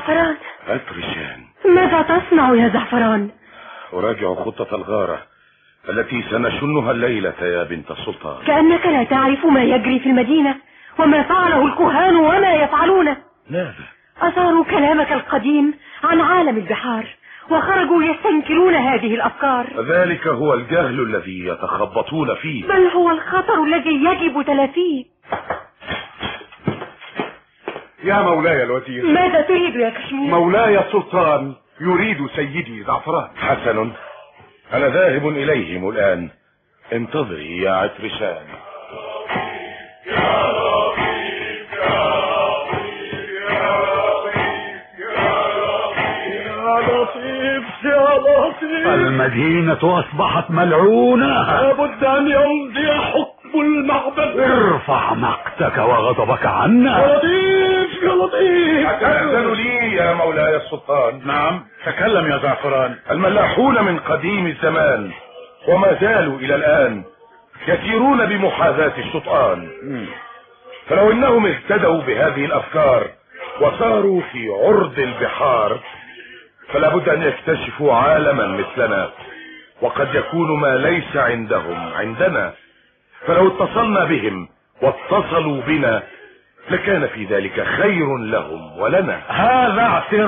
زعفران. أترشان، ماذا تصنع يا زعفران؟ أراجع خطة الغارة التي سنشنها الليلة يا بنت السلطان. كأنك لا تعرف ما يجري في المدينة وما فعله الكهان وما يفعلون. ماذا؟ أثاروا كلامك القديم عن عالم البحار وخرجوا يستنكرون هذه الأفكار. ذلك هو الجهل الذي يتخبطون فيه، بل هو الخطر الذي يجب تلافيه. يا مولاي الوزير. ماذا تريد يا كشمير؟ مولاي السلطان يريد سيدي زعفران. حسن، أنا ذاهب إليهم الآن، انتظري يا عترشان. يا لطيف. المدينة أصبحت ملعونة، لابد أن يمضي حكم المعبد. ارفع مقتك وغضبك عنا. يا لطيف يا لطيف. أتأذن لي يا مولاي السلطان؟ نعم، تكلم يا زعفران. الملاحون من قديم الزمان وما زالوا إلى الآن يسيرون بمحاذاة الشطآن، فلو انهم اهتدوا بهذه الافكار وصاروا في عرض البحار فلا بد ان يكتشفوا عالما مثلنا، وقد يكون ما ليس عندهم عندنا، فلو اتصلنا بهم واتصلوا بنا لكان في ذلك خير لهم ولنا. هذا اعتراف